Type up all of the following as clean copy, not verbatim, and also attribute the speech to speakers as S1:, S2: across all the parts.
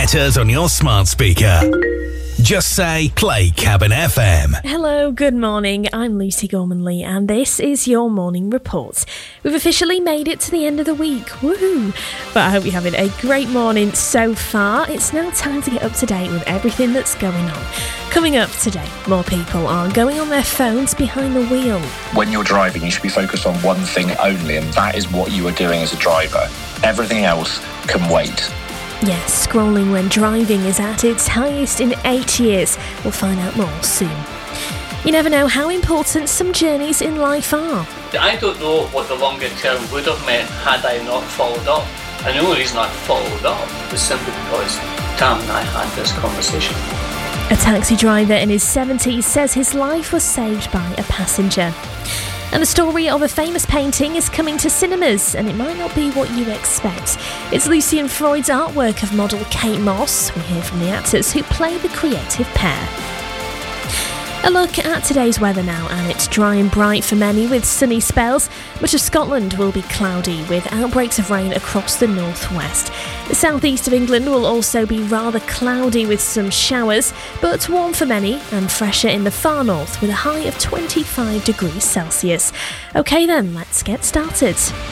S1: Get us on your smart speaker. Just say, play Cabin FM.
S2: Hello, good morning. I'm Lucy Gormanley and this is your morning report. We've officially made it to the end of the week. Woohoo! But I hope you're having a great morning so far. It's now time to get up to date with everything that's going on. Coming up today, more people are going on their phones behind the wheel.
S3: When you're driving, you should be focused on one thing only, and that is what you are doing as a driver. Everything else can wait.
S2: Yes, scrolling when driving is at its highest in 8 years. We'll find out more soon. You never know how important some journeys in life are.
S4: I don't know what the longer term would have meant had I not followed up. And the only reason I followed up was simply because Tam and I had this conversation.
S2: A taxi driver in his 70s says his life was saved by a passenger. And the story of a famous painting is coming to cinemas, and it might not be what you expect. It's Lucian Freud's artwork of model Kate Moss. We hear from the actors who play the creative pair. A look at today's weather now, and it's dry and bright for many with sunny spells. Much of Scotland will be cloudy with outbreaks of rain across the northwest. The southeast of England will also be rather cloudy with some showers, but warm for many and fresher in the far north with a high of 25 degrees Celsius. OK then, let's get started.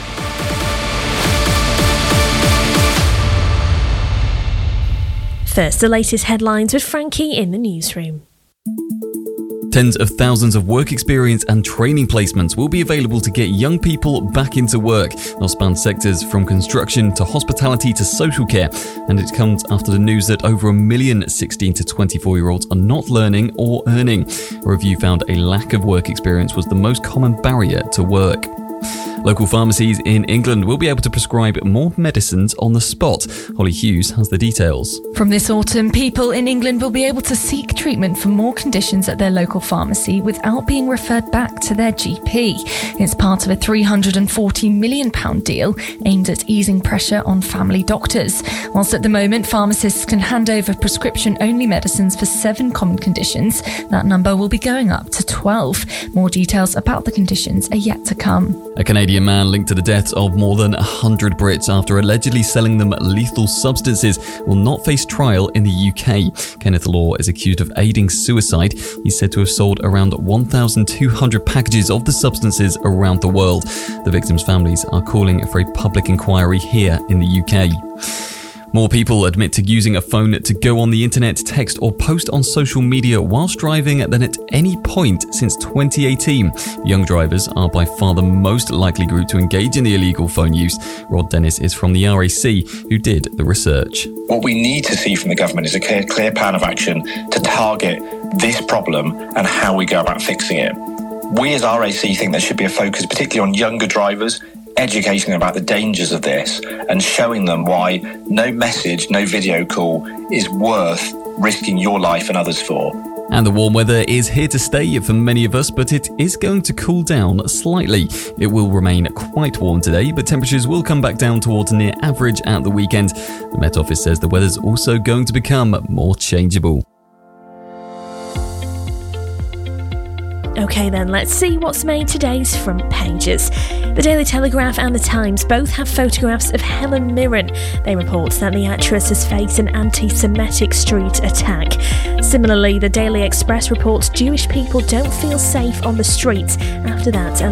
S2: First, the latest headlines with Frankie in the newsroom.
S5: Tens of thousands of work experience and training placements will be available to get young people back into work. They'll span sectors from construction to hospitality to social care. And it comes after the news that over 1 million 16 to 24-year-olds are not learning or earning. A review found a lack of work experience was the most common barrier to work. Local pharmacies in England will be able to prescribe more medicines on the spot. Holly Hughes has the details.
S6: From this autumn, people in England will be able to seek treatment for more conditions at their local pharmacy without being referred back to their GP. It's part of a £340 million deal aimed at easing pressure on family doctors. Whilst at the moment, pharmacists can hand over prescription-only medicines for 7 common conditions, that number will be going up to 12. More details about the conditions are yet to come.
S5: A Canadian man linked to the deaths of more than 100 Brits after allegedly selling them lethal substances will not face trial in the UK. Kenneth Law is accused of aiding suicide. He's said to have sold around 1,200 packages of the substances around the world. The victims' families are calling for a public inquiry here in the UK. More people admit to using a phone to go on the internet, text or post on social media whilst driving than at any point since 2018. Young drivers are by far the most likely group to engage in the illegal phone use. Rod Dennis is from the RAC, who did the research.
S3: What we need to see from the government is a clear plan of action to target this problem and how we go about fixing it. We as RAC think there should be a focus particularly on younger drivers, educating them about the dangers of this and showing them why no message, no video call is worth risking your life and others for.
S5: And the warm weather is here to stay for many of us, but it is going to cool down slightly. It will remain quite warm today, but temperatures will come back down towards near average at the weekend. The Met Office says the weather's also going to become more changeable.
S2: OK then, let's see what's made today's front pages. The Daily Telegraph and The Times both have photographs of Helen Mirren. They report that the actress has faced an anti-Semitic street attack. Similarly, the Daily Express reports Jewish people don't feel safe on the streets after that